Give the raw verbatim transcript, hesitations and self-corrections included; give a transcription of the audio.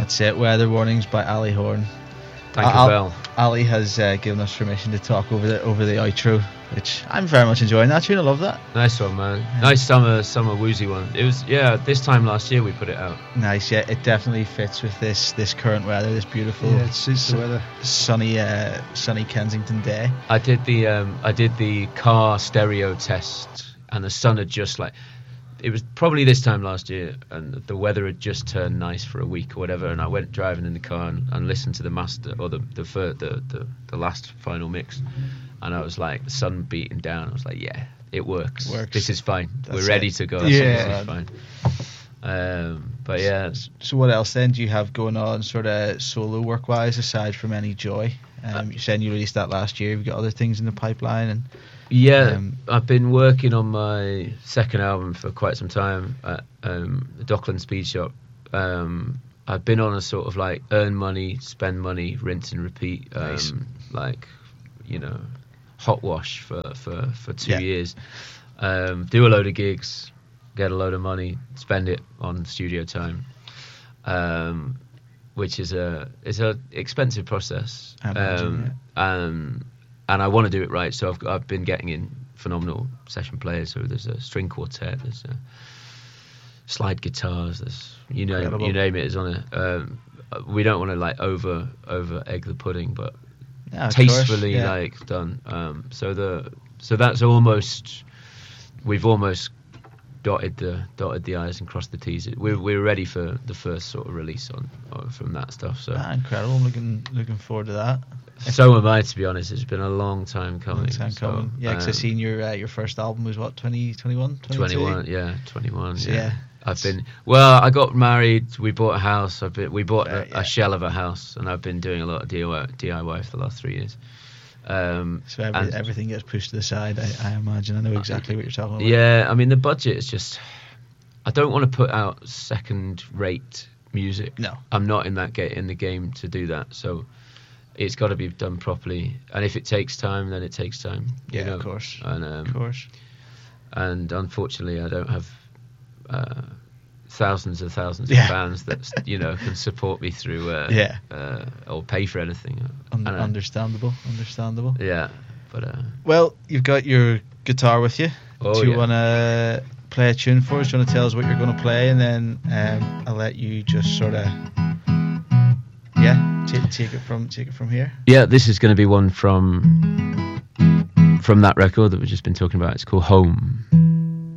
That's it. Weather Warnings by Ali Horn. Thank you, Al- Bell. Ali has uh, given us permission to talk over the over the outro, which I'm very much enjoying that tune. I love that. Nice one, man. Yeah. Nice summer summer woozy one. It was, yeah, this time last year we put it out. Nice, yeah. It definitely fits with this this current weather, this beautiful, yeah, it suits the weather. sunny uh, sunny Kensington day. I did the um, I did the car stereo test, and the sun had just like. It was probably this time last year, and the weather had just turned nice for a week or whatever. And I went driving in the car and, and listened to the master or the the, fir- the the the last final mix, and I was like, the sun beating down. I was like, yeah, it works. Works. This is fine. That's We're ready it. to go. Yeah. This is fine. Um, but yeah. So what else then do you have going on, sort of solo work wise, aside from Any Joy? Um, you're saying you released that last year. You've got other things in the pipeline, and. Yeah, Um, I've been working on my second album for quite some time at um, the Dockland Speed Shop. Um, I've been on a sort of like earn money, spend money, rinse and repeat, um, Nice. like, you know, hot wash for, for, for two Yeah. years. Um, do a load of gigs, get a load of money, spend it on studio time, um, which is a is a expensive process. I imagine, um, um, and I want to do it right, so I've I've been getting in phenomenal session players. So there's a string quartet, there's a slide guitars, there's you know Incredible. you name it is on it. Um, we don't want to like over over egg the pudding, but Yeah, of tastefully course, yeah. like done. Um, so the so that's almost we've almost dotted the dotted the I's and crossed the T's. We're we're ready for the first sort of release on, on from that stuff. So Ah, incredible. I'm looking looking forward to that. so am I, to be honest. It's been a long time coming. Long time so, coming. Yeah, because um, I've seen your uh, your first album was what, twenty twenty-one? twenty-one, yeah, twenty-one. So, yeah. yeah, I've been well. I got married. We bought a house. I've been. We bought Right, a, yeah. a shell of a house, and I've been doing a lot of D I Y, D I Y for the last three years. Um, So every, and- everything gets pushed to the side, I, I imagine. I know exactly what you're talking about. Yeah, I mean the budget is just. I don't want to put out second-rate music. No. I'm not in that ga- in the game to do that. So it's got to be done properly. And if it takes time, then it takes time. you Yeah, know? of course. And um, Of course. and unfortunately, I don't have uh, thousands and thousands Yeah. of fans that you know can support me through. Uh, Yeah. Uh, or pay for anything. Un- And, uh, understandable. Understandable. Yeah, but. Uh, Well, you've got your guitar with you. Oh, Do you yeah. want to play a tune for us? Do you want to tell us what you're going to play? And then um, I'll let you just sort of, yeah, take, take it from take it from here. Yeah, this is going to be one from from that record that we've just been talking about. It's called Home.